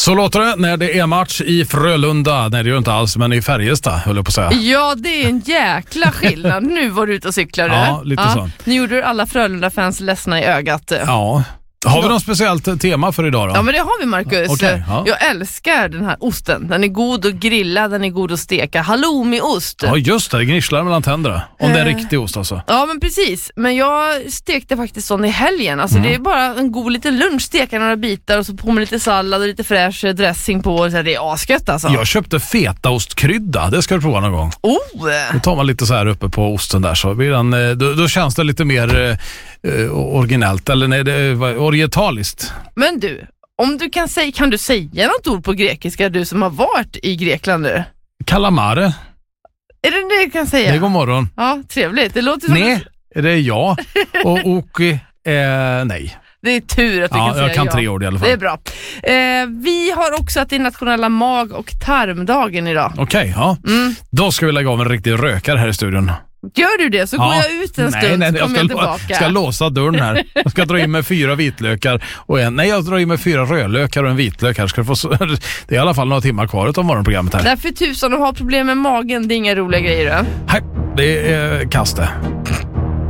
Så låter det när det är match i Frölunda. Nej, det är ju inte alls, men i Färjestad, höll jag på att säga. Ja, det är en jäkla skillnad. Nu var du ute och cyklade. Ja, lite så. Nu gjorde du alla Frölunda-fans ledsna i ögat. Ja. Har vi något speciellt tema för idag då? Ja, men det har vi, Marcus. Okay, ja. Jag älskar den här osten. Den är god att grilla, den är god att steka. Halloumi-ost. Ja, just det. Det gnisslar mellan tänderna. Om det är riktig ost alltså. Ja, men precis. Men jag stekte faktiskt sån i helgen. Alltså det är bara en god liten lunch. Steka några bitar och så på med lite sallad och lite fräsch dressing på. Så det är asgött alltså. Jag köpte fetaostkrydda. Det ska du prova någon gång. Då tar man lite så här uppe på osten där, så blir den, då känns det lite mer originellt. Eller nej, det är orientaliskt. Men du, om du kan du säga något ord på grekiska, du som har varit i Grekland nu? Kalamare. Är det du kan säga? Nej, god morgon. Ja, trevligt. Det låter som... Nej, det är jag. Och Oki, nej. Det är tur att du kan säga jag kan 3 ord i alla fall. Det är bra. Vi har också att det är nationella mag- och tarmdagen idag. Okej, ja. Då ska vi lägga av en riktig rökare här i studion. Gör du det så går jag ut en stund så kommer jag tillbaka. Jag ska låsa dörren här. Jag ska dra in med 4 vitlökar och jag drar in med 4 rödlökar och en vitlök här. Det är i alla fall några timmar kvar av morgonprogrammet här. Därför tusan att ha problem med magen, det är inga roliga grejer. Nej, det är kaste.